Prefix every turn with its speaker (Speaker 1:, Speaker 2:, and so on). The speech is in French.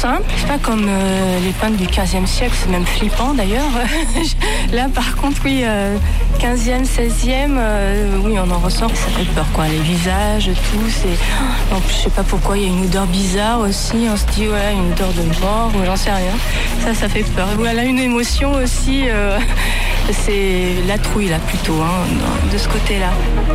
Speaker 1: simple, c'est pas comme les peintres du 15e siècle, c'est même flippant d'ailleurs. Là par contre oui, 15e, 16e, oui on en ressort, ça fait peur quoi, les visages, tout, c'est... En plus je sais pas pourquoi, il y a une odeur bizarre aussi, on se dit ouais, une odeur de mort, ou j'en sais rien, ça fait peur. Et voilà une émotion aussi, c'est la trouille là plutôt, de ce côté-là.